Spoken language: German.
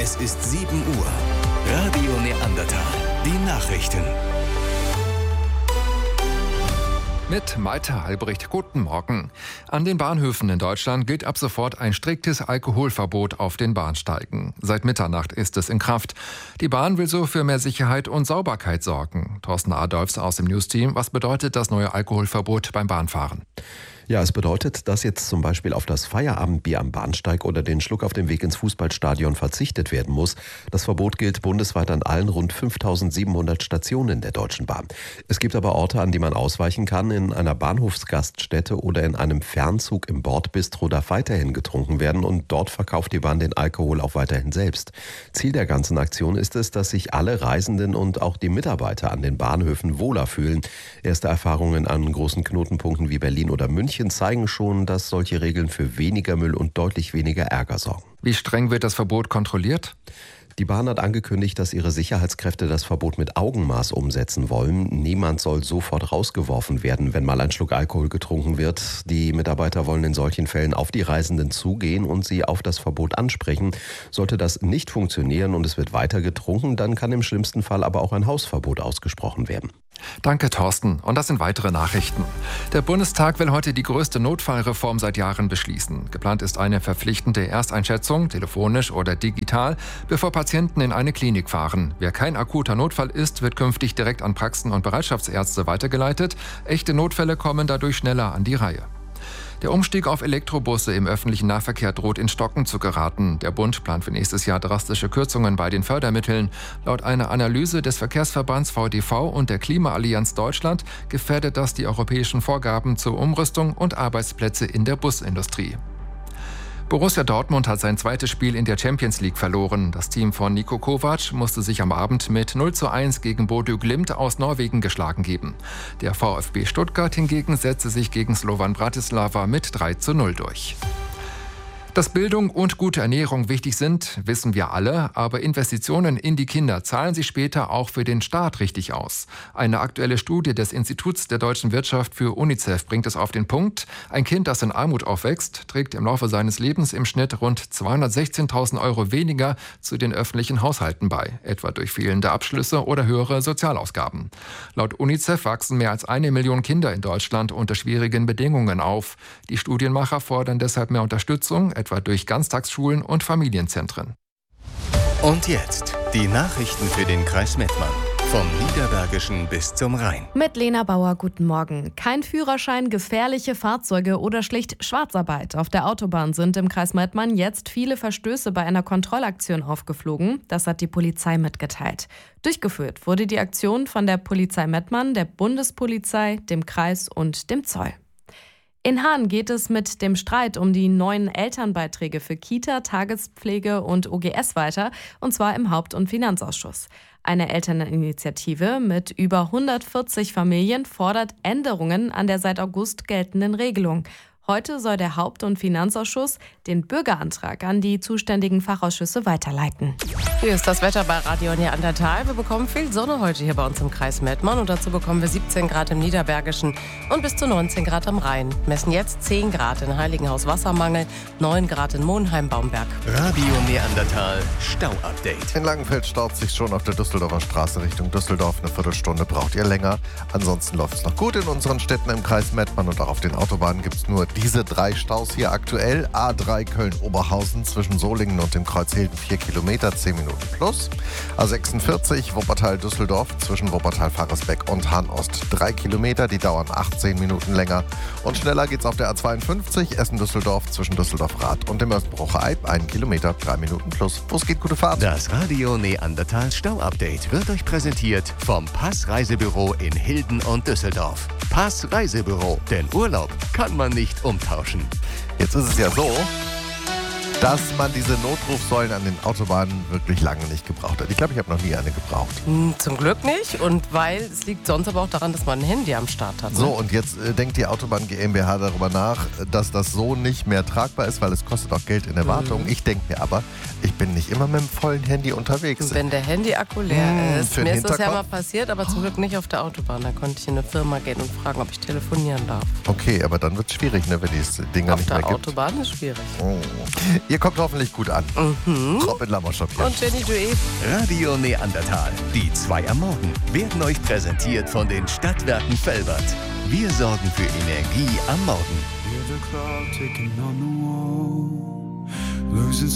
Es ist 7 Uhr. Radio Neandertal. Die Nachrichten. Mit Malte Albrecht, guten Morgen. An den Bahnhöfen in Deutschland gilt ab sofort ein striktes Alkoholverbot auf den Bahnsteigen. Seit Mitternacht ist es in Kraft. Die Bahn will so für mehr Sicherheit und Sauberkeit sorgen. Thorsten Adolfs aus dem Newsteam. Was bedeutet das neue Alkoholverbot beim Bahnfahren? Ja, es bedeutet, dass jetzt zum Beispiel auf das Feierabendbier am Bahnsteig oder den Schluck auf dem Weg ins Fußballstadion verzichtet werden muss. Das Verbot gilt bundesweit an allen rund 5.700 Stationen der Deutschen Bahn. Es gibt aber Orte, an die man ausweichen kann. In einer Bahnhofsgaststätte oder in einem Fernzug im Bordbistro darf weiterhin getrunken werden und dort verkauft die Bahn den Alkohol auch weiterhin selbst. Ziel der ganzen Aktion ist es, dass sich alle Reisenden und auch die Mitarbeiter an den Bahnhöfen wohler fühlen. Erste Erfahrungen an großen Knotenpunkten wie Berlin oder München zeigen schon, dass solche Regeln für weniger Müll und deutlich weniger Ärger sorgen. Wie streng wird das Verbot kontrolliert? Die Bahn hat angekündigt, dass ihre Sicherheitskräfte das Verbot mit Augenmaß umsetzen wollen. Niemand soll sofort rausgeworfen werden, wenn mal ein Schluck Alkohol getrunken wird. Die Mitarbeiter wollen in solchen Fällen auf die Reisenden zugehen und sie auf das Verbot ansprechen. Sollte das nicht funktionieren und es wird weiter getrunken, dann kann im schlimmsten Fall aber auch ein Hausverbot ausgesprochen werden. Danke, Thorsten. Und das sind weitere Nachrichten. Der Bundestag will heute die größte Notfallreform seit Jahren beschließen. Geplant ist eine verpflichtende Ersteinschätzung, telefonisch oder digital, bevor Patienten in eine Klinik fahren. Wer kein akuter Notfall ist, wird künftig direkt an Praxen und Bereitschaftsärzte weitergeleitet. Echte Notfälle kommen dadurch schneller an die Reihe. Der Umstieg auf Elektrobusse im öffentlichen Nahverkehr droht in Stocken zu geraten. Der Bund plant für nächstes Jahr drastische Kürzungen bei den Fördermitteln. Laut einer Analyse des Verkehrsverbands VDV und der Klimaallianz Deutschland gefährdet das die europäischen Vorgaben zur Umrüstung und Arbeitsplätze in der Busindustrie. Borussia Dortmund hat sein zweites Spiel in der Champions League verloren. Das Team von Niko Kovac musste sich am Abend mit 0:1 gegen Bodø Glimt aus Norwegen geschlagen geben. Der VfB Stuttgart hingegen setzte sich gegen Slovan Bratislava mit 3:0 durch. Dass Bildung und gute Ernährung wichtig sind, wissen wir alle, aber Investitionen in die Kinder zahlen sich später auch für den Staat richtig aus. Eine aktuelle Studie des Instituts der deutschen Wirtschaft für UNICEF bringt es auf den Punkt: Ein Kind, das in Armut aufwächst, trägt im Laufe seines Lebens im Schnitt rund 216.000 € weniger zu den öffentlichen Haushalten bei, etwa durch fehlende Abschlüsse oder höhere Sozialausgaben. Laut UNICEF wachsen mehr als 1 Million Kinder in Deutschland unter schwierigen Bedingungen auf. Die Studienmacher fordern deshalb mehr Unterstützung, etwa durch Ganztagsschulen und Familienzentren. Und jetzt die Nachrichten für den Kreis Mettmann. Vom Niederbergischen bis zum Rhein. Mit Lena Bauer, guten Morgen. Kein Führerschein, gefährliche Fahrzeuge oder schlicht Schwarzarbeit. Auf der Autobahn sind im Kreis Mettmann jetzt viele Verstöße bei einer Kontrollaktion aufgeflogen. Das hat die Polizei mitgeteilt. Durchgeführt wurde die Aktion von der Polizei Mettmann, der Bundespolizei, dem Kreis und dem Zoll. In Hahn geht es mit dem Streit um die neuen Elternbeiträge für Kita, Tagespflege und OGS weiter, und zwar im Haupt- und Finanzausschuss. Eine Elterninitiative mit über 140 Familien fordert Änderungen an der seit August geltenden Regelung. Heute soll der Haupt- und Finanzausschuss den Bürgerantrag an die zuständigen Fachausschüsse weiterleiten. Hier ist das Wetter bei Radio Neandertal. Wir bekommen viel Sonne heute hier bei uns im Kreis Mettmann und dazu bekommen wir 17 Grad im Niederbergischen und bis zu 19 Grad am Rhein. Messen jetzt 10 Grad in Heiligenhaus Wassermangel, 9 Grad in Monheim-Baumberg. Radio Neandertal Stau-Update. In Langenfeld staut sich schon auf der Düsseldorfer Straße Richtung Düsseldorf. Eine Viertelstunde braucht ihr länger. Ansonsten läuft es noch gut in unseren Städten im Kreis Mettmann und auch auf den Autobahnen gibt es nur diese 3 Staus hier aktuell. A3 Köln-Oberhausen zwischen Solingen und dem Kreuz Hilden 4 Kilometer, 10 Minuten plus. A46 Wuppertal-Düsseldorf zwischen Wuppertal-Faresbeck und Hahn-Ost 3 Kilometer, die dauern 18 Minuten länger. Und schneller geht's auf der A52 Essen-Düsseldorf zwischen Düsseldorf-Rath und dem Mörsenbrucher-Eib 1 Kilometer, 3 Minuten plus. Wo es geht, gute Fahrt. Das Radio Neandertal Stau-Update wird euch präsentiert vom Pass-Reisebüro in Hilden und Düsseldorf. Pass-Reisebüro, denn Urlaub kann man nicht umtauschen. Jetzt ist es ja so, dass man diese Notrufsäulen an den Autobahnen wirklich lange nicht gebraucht hat. Ich glaube, ich habe noch nie eine gebraucht. Zum Glück nicht, und weil es liegt sonst aber auch daran, dass man ein Handy am Start hat. Ne? So, und jetzt denkt die Autobahn GmbH darüber nach, dass das so nicht mehr tragbar ist, weil es kostet auch Geld in der Wartung. Ich denke mir aber, ich bin nicht immer mit dem vollen Handy unterwegs. Wenn der Handy-Akku leer ist. für den Mir ist das ja mal Hinterkopf? passiert, aber zum Glück nicht auf der Autobahn. Da konnte ich in eine Firma gehen und fragen, ob ich telefonieren darf. Okay, aber dann wird es schwierig, ne, wenn die Dinger Auf nicht mehr der gibt. Autobahn ist schwierig. Oh. Ihr kommt hoffentlich gut an. Robin Lammerschott hier. Und Jenny Duet. Radio Neandertal, die 2 am Morgen, werden euch präsentiert von den Stadtwerken Velbert. Wir sorgen für Energie am Morgen. Hear the clock ticking on the wall, losing